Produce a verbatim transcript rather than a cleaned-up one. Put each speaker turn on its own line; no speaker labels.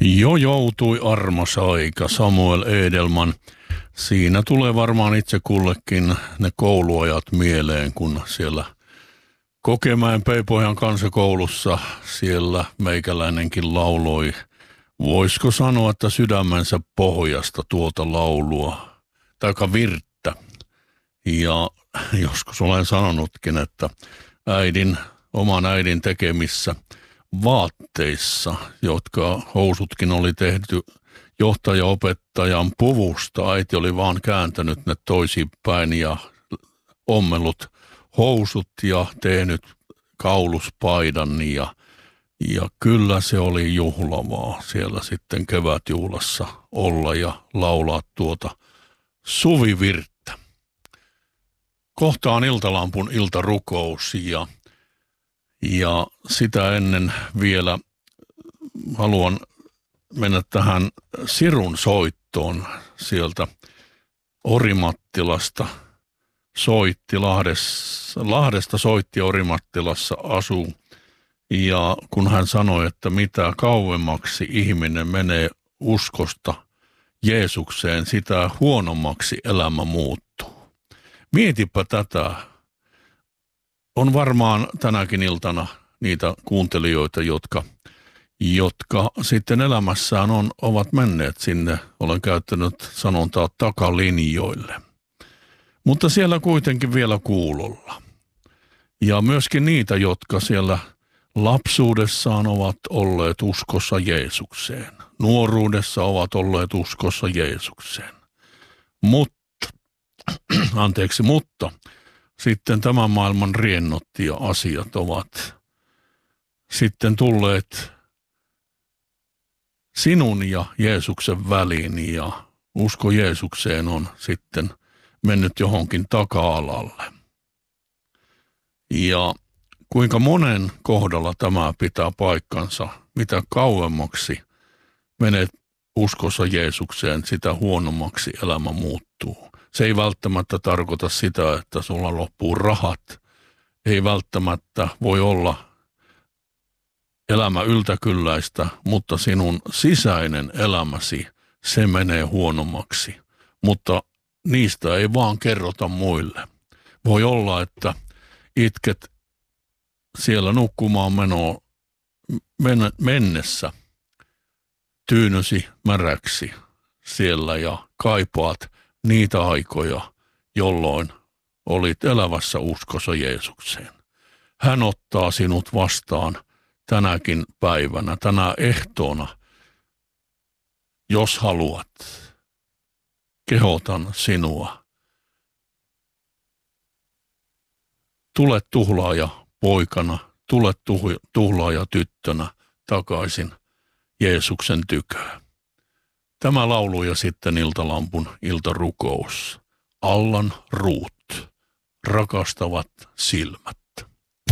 Jo joutui armas aika, Samuel Edelman. Siinä tulee varmaan itse kullekin ne kouluajat mieleen, kun siellä Kokemäen Peipojan kansakoulussa siellä meikäläinenkin lauloi. Voisiko sanoa, että sydämensä pohjasta tuota laulua, taika virttä. Ja joskus olen sanonutkin, että äidin, oman äidin tekemissä vaatteissa, jotka housutkin oli tehty johtajaopettajan puvusta. Äiti oli vaan kääntänyt ne toisinpäin ja ommellut housut ja tehnyt kauluspaidan ja, ja kyllä se oli juhlavaa siellä sitten kevätjuhlassa olla ja laulaa tuota suvivirttä. Kohta on Iltalampun iltarukous ja Ja sitä ennen vielä haluan mennä tähän sirun soittoon sieltä Orimattilasta. Soitti Lahdessa, Lahdesta soitti Orimattilassa asuu. Ja kun hän sanoi, että mitä kauemmaksi ihminen menee uskosta Jeesukseen, sitä huonommaksi elämä muuttuu. Mietipä tätä. On varmaan tänäkin iltana niitä kuuntelijoita, jotka, jotka sitten elämässään on, ovat menneet sinne, olen käyttänyt sanontaa takalinjoille. Mutta siellä kuitenkin vielä kuulolla. Ja myöskin niitä, jotka siellä lapsuudessaan ovat olleet uskossa Jeesukseen. Nuoruudessa ovat olleet uskossa Jeesukseen. Mutta, anteeksi, mutta... Sitten tämän maailman riennot ja asiat ovat sitten tulleet sinun ja Jeesuksen väliin ja usko Jeesukseen on sitten mennyt johonkin taka-alalle. Ja kuinka monen kohdalla tämä pitää paikkansa, mitä kauemmaksi menet uskossa Jeesukseen, sitä huonommaksi elämä muuttuu. Se ei välttämättä tarkoita sitä, että sulla loppuu rahat. Ei välttämättä voi olla elämä yltäkylläistä, mutta sinun sisäinen elämäsi, se menee huonommaksi. Mutta niistä ei vaan kerrota muille. Voi olla, että itket siellä nukkumaan menoa mennessä tyynösi märäksi siellä ja kaipaat niitä aikoja, jolloin olit elävässä uskossa Jeesukseen. Hän ottaa sinut vastaan tänäkin päivänä, tänä ehtoona. Jos haluat, kehotan sinua. Tule tuhlaaja poikana, tule tuhlaaja tyttönä takaisin Jeesuksen tyköön. Tämä laulu ja sitten Iltalampun iltarukous. Allan Ruut, rakastavat silmät.